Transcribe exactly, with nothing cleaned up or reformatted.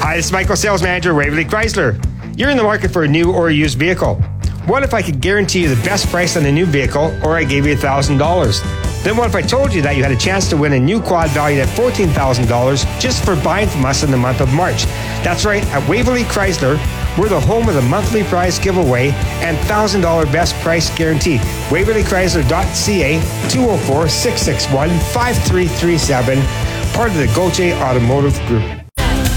Hi, this is Michael, Sales Manager, Waverly Chrysler. You're in the market for a new or a used vehicle. What if I could guarantee you the best price on a new vehicle, or I gave you one thousand dollars? Then what if I told you that you had a chance to win a new quad valued at fourteen thousand dollars just for buying from us in the month of March? That's right, at Waverly Chrysler, we're the home of the monthly prize giveaway and one thousand dollars best price guarantee. Waverly Chrysler dot C A, two oh four, six six one, five three three seven, part of the Gauthier Automotive Group.